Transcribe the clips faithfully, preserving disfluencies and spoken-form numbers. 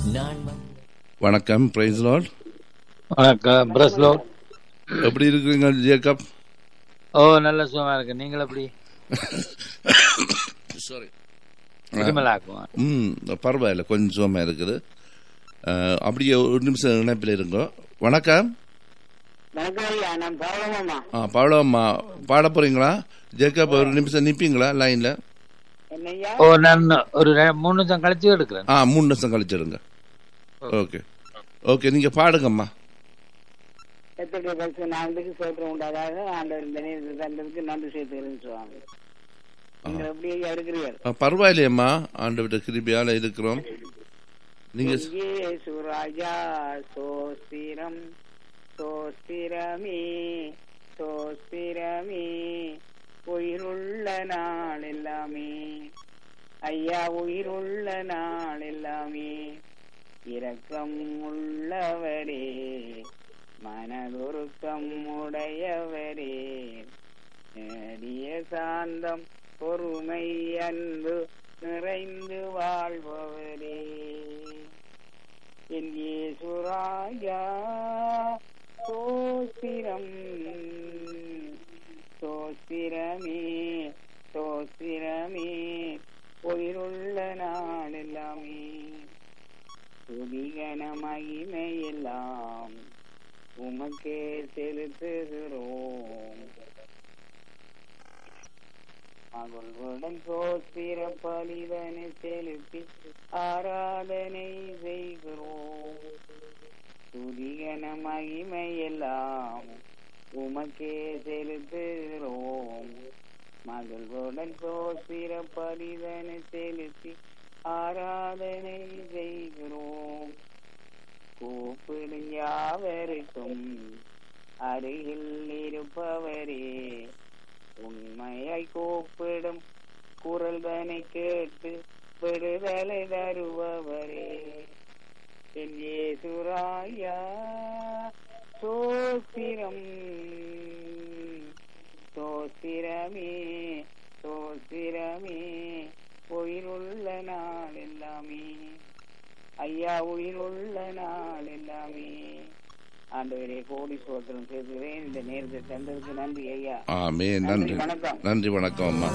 வணக்கம். Price Lord. வணக்கம். Price Lord. எப்படி இருக்கீங்க ஜேக்கப்? ஓ, நல்ல சுகமா இருக்கு. நீங்கள் எப்படி? சாரி. ம், பரவாயில்ல, கொஞ்சம் சுகமா இருக்குது. அப்படியே ஒரு நிமிஷம் இணைப்பில் இருங்கோ. வணக்கம். ஆ, பாடம்மா பாட போறீங்களா ஜேக்கப்? ஒரு நிமிஷம் நிப்பீங்களா லைன்ல? ஓ, நான் ஒரு மூணு நிமிஷம் கழிச்சு எடுக்கிறேன். ஆ, மூணு நிமிஷம் கழிச்சு எடுங்க. ஓகே ஓகே, நீங்க பாடுங்கம்மா. நாளுக்கு சோத்திரம் உண்டாதாக ஆண்டவர் இந்த நேரத்தில் தந்ததுக்கு நன்றி செய்து சுவாமி. நீங்கள் எப்படி எடுக்கிறீர்கள்? பரவாயில்லையம்மா, ஆண்டவருடைய கிருபையால இருக்கிறோம். நீங்க சுராஜா சோஸ்திரம் சோஸ்திரமே சோஸ்திரமே உயிருள்ள நாள் எல்லாமே ஐயா, உயிருள்ள நாள் எல்லாமே இரக்கம் உள்ளவரே மனதுருக்கம் உடையவரே நேடிய சாந்தம் பொறுமை அன்பு நிறைந்து வாழ்பவரே என் இயேசுராஜா சோஸ்திரம் சோஸ்திரமே சோஸ்திரமே உயிருள்ள நாள் எல்லாமே துதிகன மகிமையெல்லாம் உமக்கே செலுத்துகிறோம். மகளுடன் சோஸ்திர பலிதனை செலுத்தி ஆராதனை செய்கிறோம். துதிகன மகிமையெல்லாம் உமக்கே செலுத்துகிறோம். மகளுடன் சோஸ்திர பலிதனை செலுத்தி ஆராதனை செய்கிறோம். கூப்பிடும் யாவருக்கும் அருகில் இருப்பவரே உண்மையை கூப்பிடும் குரல்தனை கேட்டு விடுதலை தருபவரே என் இயேசுராயா சோஸ்திரம் சோஸ்திரமே சோஸ்திரமே உயிருள்ள நாள் எல்லாமே ஐயா, உயிருள்ள நாள் எல்லாமே. ஆண்டவரே, கோடி சோத்திரம் செய்கிறேன். இந்த நேரத்தை தந்ததுக்கு நன்றி ஐயா. ஆமே, நன்றி. வணக்கம். நன்றி, வணக்கம் அம்மா.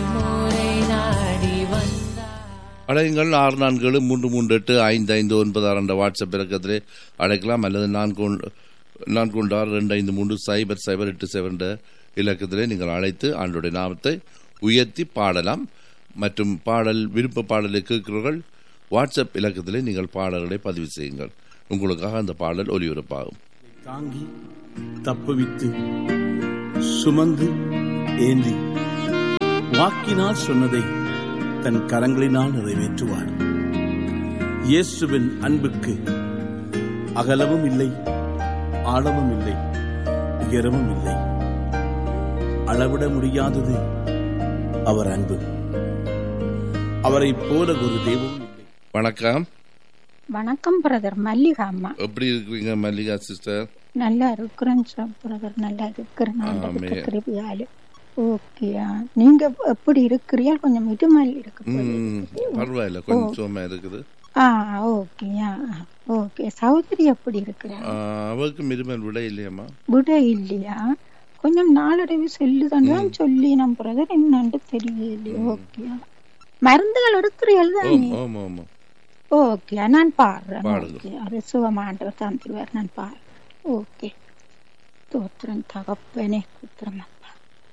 அழையுங்கள். ஆறு நான்கு ஏழு மூன்று மூன்று எட்டு ஐந்து ஐந்து ஒன்பது ஆறு என்ற வாட்ஸ்அப் இலக்கத்திலே அழைக்கலாம். அல்லது நான்கு நான்கு ஒன்று ஆறு ரெண்டு ஐந்து மூன்று சைபர் சைபர் எட்டு சைபர் என்ற இலக்கத்திலே நீங்கள் அழைத்து ஆண்டவருடைய நாமத்தை உயர்த்தி பாடலாம். மற்றும் பாடல் விருப்ப பாடலை கேட்கிறவர்கள் வாட்ஸ்அப் இலக்கத்திலே நீங்கள் பாடல்களை பதிவு செய்யுங்கள். உங்களுக்காக அந்த பாடல் ஒலிபரப்பாகும். தாங்கி தப்புவித்து சுமந்து ஏந்தி வாக்கினால் சொன்னதை தன் கரங்களினால் நிறைவேற்றுவார். இயேசுவின் அன்புக்கு அகலமும் இல்லை, ஆழமும் இல்லை, உயரமும் இல்லை. அளவிட முடியாதது அவர் அன்பு. அவரை போல ஒரு தெய்வம். வணக்கம். வணக்கம் பிரதர். மல்லிகா அம்மா. எப்படி இருக்கிறீங்க மல்லிகா சிஸ்டர்? நல்லா இருக்கிறேன் பிரதர், நல்லா இருக்கிறேன். ஓகே, நீங்க எப்படி இருக்கிறீர்கள்? கொஞ்சம் இடுமல் இருக்கு. பரவாயில்ல, கொஞ்சம் சும்மா இருக்குது. ஆ, ஓகே ஓகே. சௌதரி எப்படி இருக்கிறார்? அவருக்கு இருமல் விட இல்லையாம்மா? விட இல்லையா? கொஞ்சம் நாளடைவு சொல்லுதான் சொல்லி நம் பிரதர் என்னன்னு தெரியலையே. ஓகே, மருந்துகள் எடுக்கிறீர்கள் தானே? ஓகே, நான் பாடுறேன். ஓகே, அது சுகமாண்டவர் தந்துருவார், நான் பாடுறேன். ஓகே, தோத்திரம் தகப்பனே, குத்திரம் அப்பா.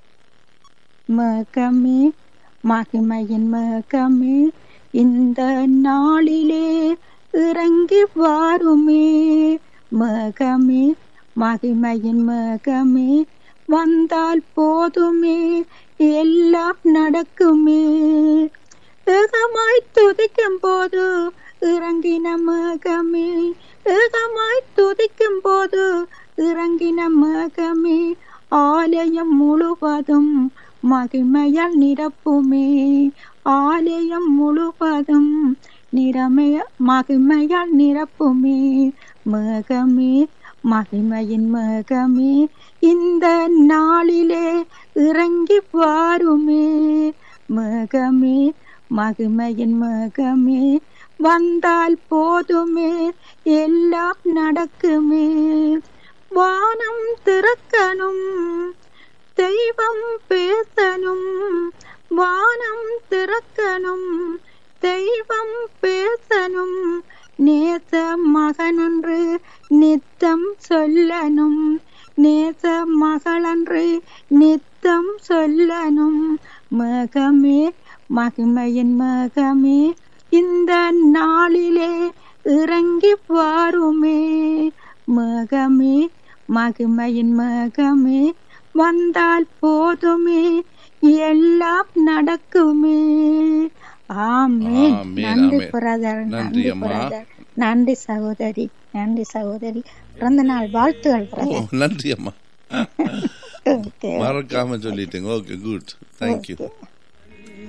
மகமே, மகிமையின் மகமே, இந்த நாளிலே இறங்கி வாருமே. மகமே, மகிமையின் மகமே, வந்தால் போதுமே, எல்லாம் நடக்குமே. ஏகமாய் துதிக்கும் போது இறங்கின மகமே, ஏகமாய் துதிக்கும் போது இறங்கின மகமே, ஆலயம் முழுவதும் மகிமையால் நிரப்புமே. ஆலயம் முழுவதும் நிறமைய மகிமையால் நிரப்புமே. மகமே, மகிமையின் மகமே, இந்த நாளிலே இறங்கி வாருமே. மகமே, மகிமையின் மகமே, வந்தால் போதுமே எல்லாம் நடக்குமே. வானம் திறக்கணும், தெய்வம் பேசணும், வானம் திறக்கணும், தெய்வம் பேசணும், நேச மகனன்று நித்தம் சொல்லணும், நேச மகளன்று நித்தம் சொல்லணும். மகமே மகிமையின் மகமே இந்த நாளிலே இறங்கி வாருமே. மகமே மகிமையின் மகமே வந்தால் போதுமே எல்லாம் நடக்குமே. ஆமென். நன்றி பிரதர், நன்றி பிரதர், நன்றி சகோதரி, நன்றி சகோதரி. பிறந்த நாள் வாழ்த்துகள் பிரதர். நன்றி அம்மா, மறக்காம சொல்லிட்டேங்க. Okay, good, thank you.